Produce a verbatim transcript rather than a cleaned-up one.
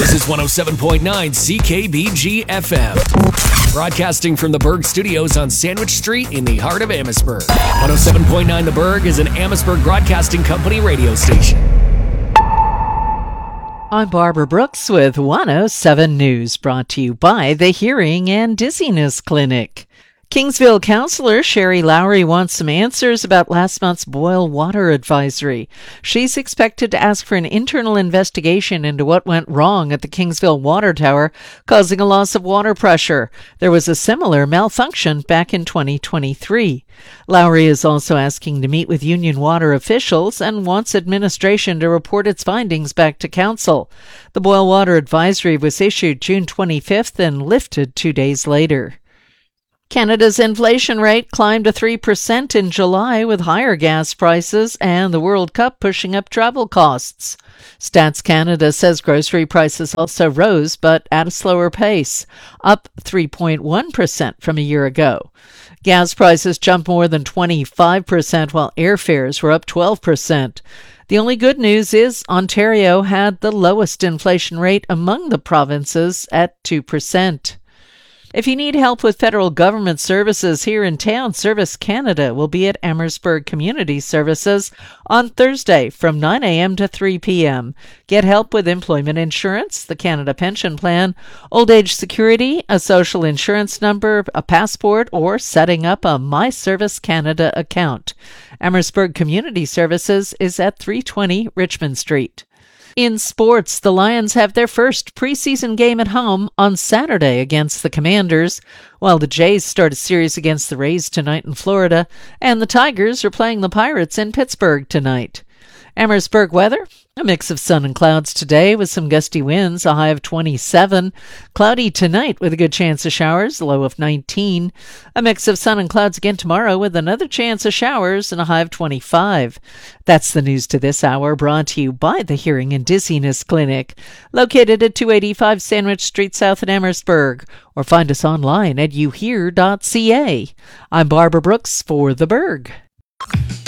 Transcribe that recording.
This is one oh seven point nine C K B G F M. Broadcasting from the Berg Studios on Sandwich Street in the heart of Amherstburg. one oh seven point nine The Berg is an Amherstburg Broadcasting Company radio station. I'm Barbara Brooks with one oh seven News, brought to you by the Hearing and Dizziness Clinic. Kingsville Councillor Sherry Lowry wants some answers about last month's boil water advisory. She's expected to ask for an internal investigation into what went wrong at the Kingsville water tower, causing a loss of water pressure. There was a similar malfunction back in twenty twenty-three. Lowry is also asking to meet with Union Water officials and wants administration to report its findings back to council. The boil water advisory was issued June twenty-fifth and lifted two days later. Canada's inflation rate climbed to three percent in July, with higher gas prices and the World Cup pushing up travel costs. Stats Canada says grocery prices also rose, but at a slower pace, up three point one percent from a year ago. Gas prices jumped more than twenty-five percent, while airfares were up twelve percent. The only good news is Ontario had the lowest inflation rate among the provinces at two percent. If you need help with federal government services here in town, Service Canada will be at Amherstburg Community Services on Thursday from nine a.m. to three p.m. Get help with employment insurance, the Canada Pension Plan, old age security, a social insurance number, a passport, or setting up a My Service Canada account. Amherstburg Community Services is at three twenty Richmond Street. In sports, the Lions have their first preseason game at home on Saturday against the Commanders, while the Jays start a series against the Rays tonight in Florida, and the Tigers are playing the Pirates in Pittsburgh tonight. Amherstburg weather, a mix of sun and clouds today with some gusty winds, a high of twenty-seven. Cloudy tonight with a good chance of showers, a low of nineteen. A mix of sun and clouds again tomorrow with another chance of showers and a high of twenty-five. That's the news to this hour, brought to you by the Hearing and Dizziness Clinic, located at two eighty-five Sandwich Street South in Amherstburg, or find us online at you hear dot c a. I'm Barbara Brooks for The Berg.